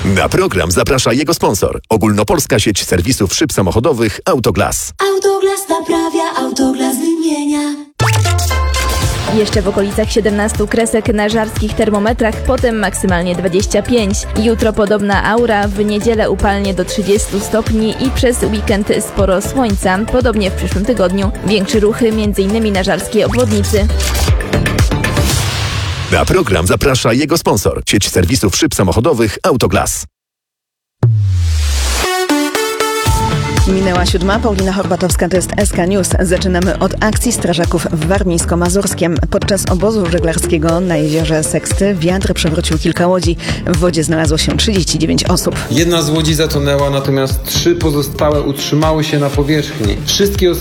Na program zaprasza jego sponsor. Ogólnopolska sieć serwisów szyb samochodowych Autoglas. Autoglas naprawia, Autoglas wymienia. Jeszcze w okolicach 17 kresek na żarskich termometrach, potem maksymalnie 25. Jutro podobna aura, w niedzielę upalnie do 30 stopni i przez weekend sporo słońca. Podobnie w przyszłym tygodniu. Większe ruchy m.in. na żarskiej obwodnicy. Na program zaprasza jego sponsor. Sieć serwisów szyb samochodowych Autoglas. Minęła 7. Paulina Horbatowska, to jest SK News. Zaczynamy od akcji strażaków w Warmińsko-Mazurskiem. Podczas obozu żeglarskiego na jeziorze Seksty wiatr przewrócił kilka łodzi. W wodzie znalazło się 39 osób. Jedna z łodzi zatonęła, natomiast 3 pozostałe utrzymały się na powierzchni. Wszystkie